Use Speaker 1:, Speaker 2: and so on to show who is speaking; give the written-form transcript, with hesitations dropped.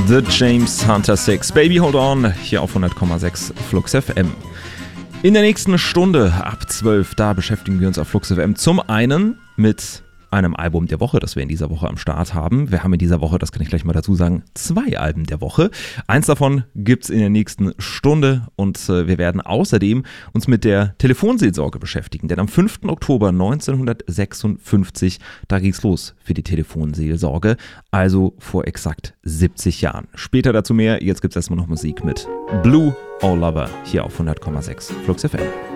Speaker 1: The James Hunter 6, Baby Hold On, hier auf 100,6 Flux FM. In der nächsten Stunde ab 12, da beschäftigen wir uns auf Flux FM zum einen mit einem Album der Woche, das wir in dieser Woche am Start haben. Wir haben in dieser Woche, das kann ich gleich mal dazu sagen, 2 Alben der Woche. Eins davon gibt's in der nächsten Stunde und wir werden außerdem uns mit der Telefonseelsorge beschäftigen. Denn am 5. Oktober 1956, da ging's los für die Telefonseelsorge, also vor exakt 70 Jahren. Später dazu mehr, jetzt gibt's erstmal noch Musik mit Blue All Lover hier auf 100,6 Flux FM.